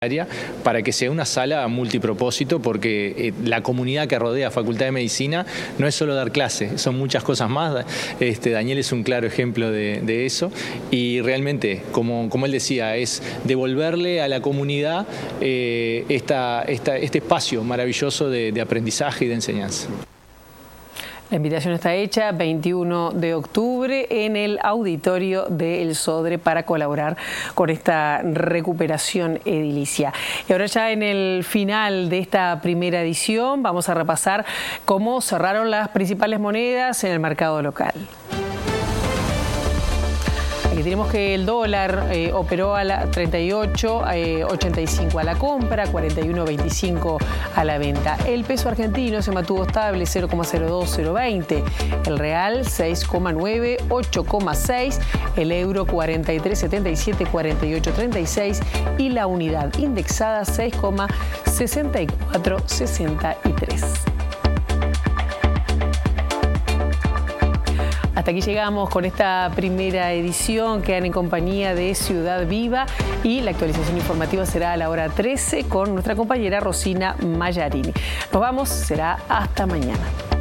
para que sea una sala multipropósito, porque la comunidad que rodea Facultad de Medicina no es solo dar clases, son muchas cosas más. Daniel es un claro ejemplo de eso, y realmente, como él decía, es devolverle a la comunidad este espacio maravilloso de aprendizaje y de enseñanza. La invitación está hecha 21 de octubre en el auditorio del Sodre para colaborar con esta recuperación edilicia. Y ahora ya en el final de esta primera edición vamos a repasar cómo cerraron las principales monedas en el mercado local. Aquí tenemos que el dólar operó a la 38,85 a la compra, 41,25 a la venta. El peso argentino se mantuvo estable, 0,02020. El real, 6,9, 8,6. El euro, 43,77, 48,36. Y la unidad indexada, 6,6463. Hasta aquí llegamos con esta primera edición. Quedan en compañía de Ciudad Viva y la actualización informativa será a la hora 13 con nuestra compañera Rosina Mayarini. Nos vamos, será hasta mañana.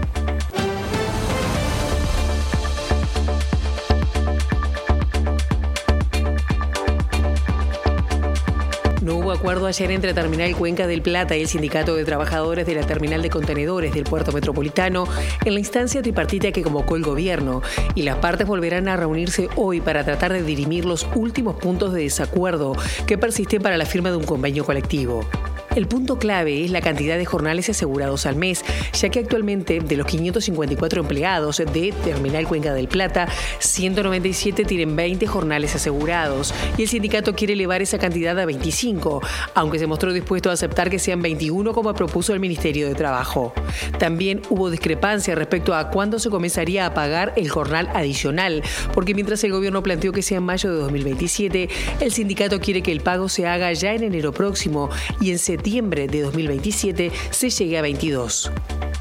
No hubo acuerdo ayer entre Terminal Cuenca del Plata y el Sindicato de Trabajadores de la Terminal de Contenedores del Puerto Metropolitano en la instancia tripartita que convocó el gobierno, y las partes volverán a reunirse hoy para tratar de dirimir los últimos puntos de desacuerdo que persisten para la firma de un convenio colectivo. El punto clave es la cantidad de jornales asegurados al mes, ya que actualmente de los 554 empleados de Terminal Cuenca del Plata, 197 tienen 20 jornales asegurados y el sindicato quiere elevar esa cantidad a 25, aunque se mostró dispuesto a aceptar que sean 21 como propuso el Ministerio de Trabajo. También hubo discrepancia respecto a cuándo se comenzaría a pagar el jornal adicional, porque mientras el gobierno planteó que sea en mayo de 2027, el sindicato quiere que el pago se haga ya en enero próximo y en septiembre de 2027 se llegue a 22.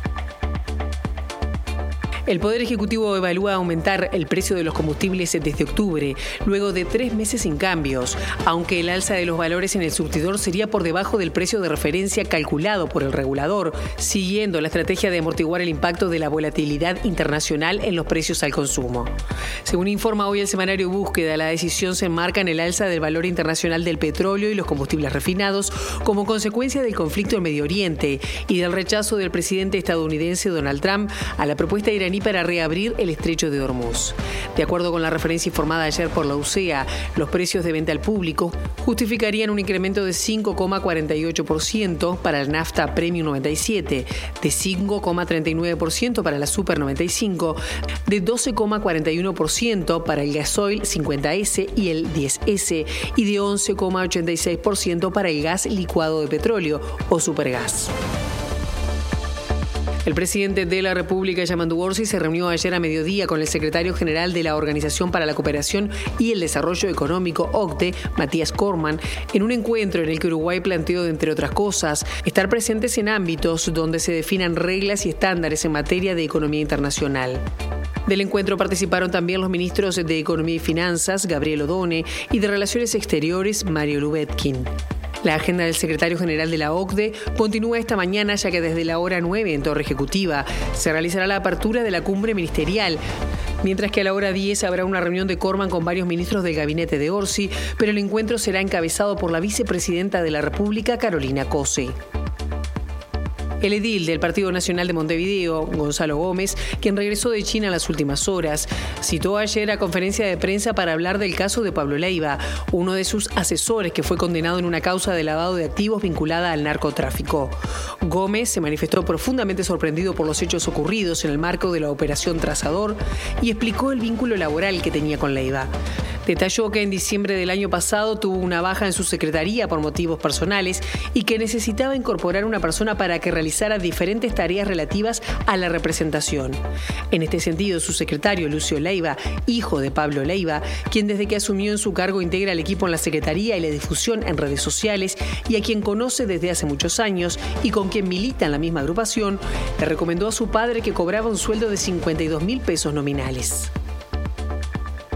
El Poder Ejecutivo evalúa aumentar el precio de los combustibles desde octubre, luego de 3 meses sin cambios, aunque el alza de los valores en el surtidor sería por debajo del precio de referencia calculado por el regulador, siguiendo la estrategia de amortiguar el impacto de la volatilidad internacional en los precios al consumo. Según informa hoy el semanario Búsqueda, la decisión se enmarca en el alza del valor internacional del petróleo y los combustibles refinados como consecuencia del conflicto en Medio Oriente y del rechazo del presidente estadounidense Donald Trump a la propuesta iraní para reabrir el estrecho de Hormuz. De acuerdo con la referencia informada ayer por la UCEA, los precios de venta al público justificarían un incremento de 5,48% para la nafta Premium 97, de 5,39% para la Super 95, de 12,41% para el gasoil 50S y el 10S y de 11,86% para el gas licuado de petróleo o Supergas. El presidente de la República, Yamandu Orsi, se reunió ayer a mediodía con el secretario general de la Organización para la Cooperación y el Desarrollo Económico, OCDE, Matías Corman, en un encuentro en el que Uruguay planteó, entre otras cosas, estar presentes en ámbitos donde se definan reglas y estándares en materia de economía internacional. Del encuentro participaron también los ministros de Economía y Finanzas, Gabriel Odone, y de Relaciones Exteriores, Mario Lubetkin. La agenda del secretario general de la OCDE continúa esta mañana, ya que desde la hora 9 en Torre Ejecutiva se realizará la apertura de la cumbre ministerial, mientras que a la hora 10 habrá una reunión de Corman con varios ministros del gabinete de Orsi, pero el encuentro será encabezado por la vicepresidenta de la República, Carolina Cose. El edil del Partido Nacional de Montevideo, Gonzalo Gómez, quien regresó de China en las últimas horas, citó ayer a conferencia de prensa para hablar del caso de Pablo Leiva, uno de sus asesores que fue condenado en una causa de lavado de activos vinculada al narcotráfico. Gómez se manifestó profundamente sorprendido por los hechos ocurridos en el marco de la Operación Trazador y explicó el vínculo laboral que tenía con Leiva. Detalló que en diciembre del año pasado tuvo una baja en su secretaría por motivos personales y que necesitaba incorporar una persona para que realizara diferentes tareas relativas a la representación. En este sentido, su secretario, Lucio Leiva, hijo de Pablo Leiva, quien desde que asumió en su cargo integra el equipo en la secretaría y la difusión en redes sociales y a quien conoce desde hace muchos años y con quien milita en la misma agrupación, le recomendó a su padre que cobraba un sueldo de 52.000 pesos nominales.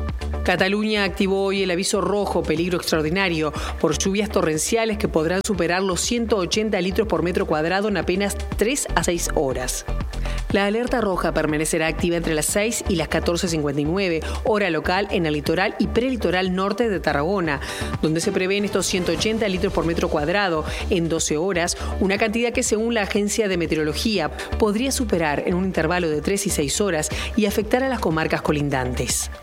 Cataluña activó hoy el aviso rojo peligro extraordinario por lluvias torrenciales que podrán superar los 180 litros por metro cuadrado en apenas 3 a 6 horas. La alerta roja permanecerá activa entre las 6 y las 14:59, hora local en el litoral y prelitoral norte de Tarragona, donde se prevén estos 180 litros por metro cuadrado en 12 horas, una cantidad que según la Agencia de Meteorología podría superar en un intervalo de 3 y 6 horas y afectar a las comarcas colindantes.